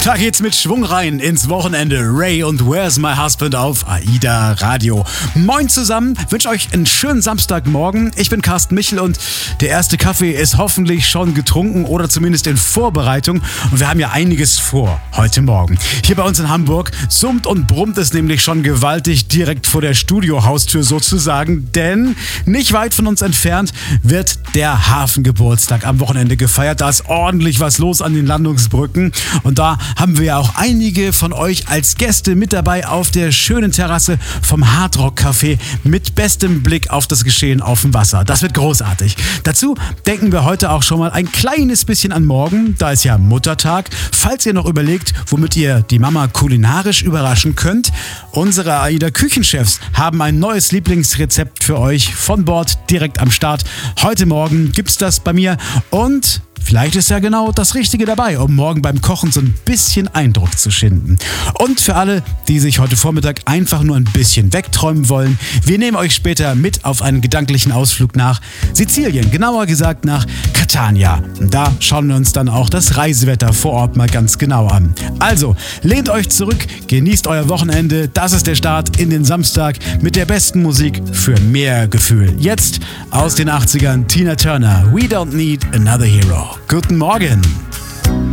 Da geht's mit Schwung rein ins Wochenende. Ray und Where's My Husband auf AIDA Radio. Moin zusammen, wünsche euch einen schönen Samstagmorgen. Ich bin Carsten Michel und der erste Kaffee ist hoffentlich schon getrunken oder zumindest in Vorbereitung. Und wir haben ja einiges vor heute Morgen. Hier bei uns in Hamburg summt und brummt es nämlich schon gewaltig direkt vor der Studiohaustür sozusagen. Denn nicht weit von uns entfernt wird der Hafengeburtstag am Wochenende gefeiert. Da ist ordentlich was los an den Landungsbrücken. Und da haben wir ja auch einige von euch als Gäste mit dabei auf der schönen Terrasse vom Hardrock Café mit bestem Blick auf das Geschehen auf dem Wasser. Das wird großartig. Dazu denken wir heute auch schon mal ein kleines bisschen an morgen. Da ist ja Muttertag. Falls ihr noch überlegt, womit ihr die Mama kulinarisch überraschen könnt, unsere AIDA Küchenchefs haben ein neues Lieblingsrezept für euch von Bord direkt am Start. Heute Morgen gibt's das bei mir und vielleicht ist ja genau das Richtige dabei, um morgen beim Kochen so ein bisschen Eindruck zu schinden. Und für alle, die sich heute Vormittag einfach nur ein bisschen wegträumen wollen, wir nehmen euch später mit auf einen gedanklichen Ausflug nach Sizilien, genauer gesagt nach Catania. Und da schauen wir uns dann auch das Reisewetter vor Ort mal ganz genau an. Also, lehnt euch zurück, genießt euer Wochenende. Das ist der Start in den Samstag mit der besten Musik für mehr Gefühl. Jetzt aus den 80ern Tina Turner, We Don't Need Another Hero. Guten Morgen.